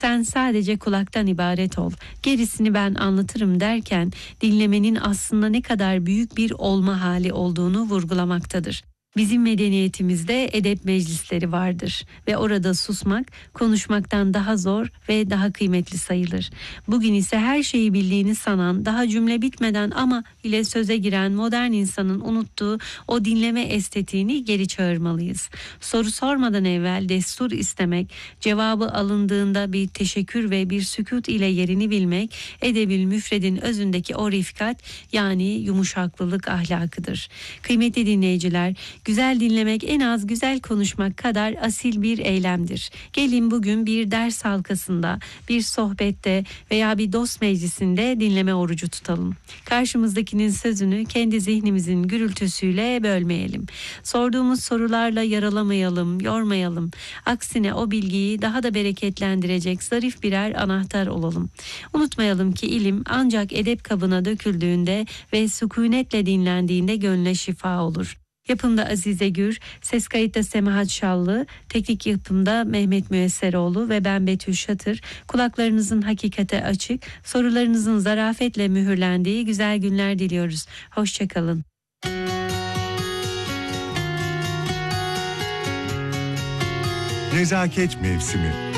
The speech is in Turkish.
Sen sadece kulaktan ibaret ol, gerisini ben anlatırım derken dinlemenin aslında ne kadar büyük bir olma hali olduğunu vurgulamaktadır. Bizim medeniyetimizde edep meclisleri vardır ve orada susmak konuşmaktan daha zor ve daha kıymetli sayılır. Bugün ise her şeyi bildiğini sanan, daha cümle bitmeden ama ile söze giren modern insanın unuttuğu o dinleme estetiğini geri çağırmalıyız. Soru sormadan evvel destur istemek, cevabı alındığında bir teşekkür ve bir sükût ile yerini bilmek, edebil müfredin özündeki o rifkat yani yumuşaklılık ahlakıdır. Kıymetli dinleyiciler, güzel dinlemek en az güzel konuşmak kadar asil bir eylemdir. Gelin bugün bir ders halkasında, bir sohbette veya bir dost meclisinde dinleme orucu tutalım. Karşımızdakinin sözünü kendi zihnimizin gürültüsüyle bölmeyelim. Sorduğumuz sorularla yaralamayalım, yormayalım. Aksine o bilgiyi daha da bereketlendirecek zarif birer anahtar olalım. Unutmayalım ki ilim ancak edep kabına döküldüğünde ve sükunetle dinlendiğinde gönle şifa olur. Yapımda Azize Gür, ses kayıtta Semahat Şallı, teknik yapımda Mehmet Müesseroğlu ve ben Betül Şatır. Kulaklarınızın hakikate açık, sorularınızın zarafetle mühürlendiği güzel günler diliyoruz. Hoşçakalın. Nezaket mevsimi.